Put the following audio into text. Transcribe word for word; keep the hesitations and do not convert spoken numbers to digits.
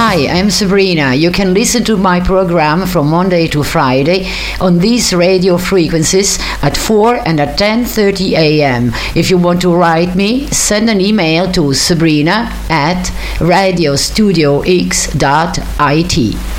Hi, I'm Sabrina. You can listen to my program from Monday to Friday on these radio frequencies at four and at ten thirty a m. If you want to write me, send an email to sabrina at radio studio x dot I T.